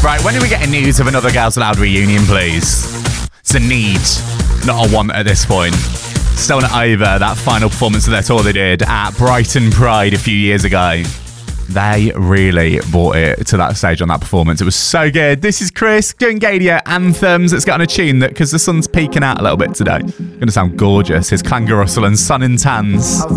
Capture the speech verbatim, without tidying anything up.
Right, when are we getting news of another Girls Aloud reunion, please? It's a need, not a want at this point. Still not over that final performance of their tour they did at Brighton Pride a few years ago. They really brought it to that stage on that performance. It was so good. This is Chris doing Gadia Anthems. Let's get on a tune that, because the sun's peeking out a little bit today, going to sound gorgeous. Here's Clan Russell and Sun and Tans. I've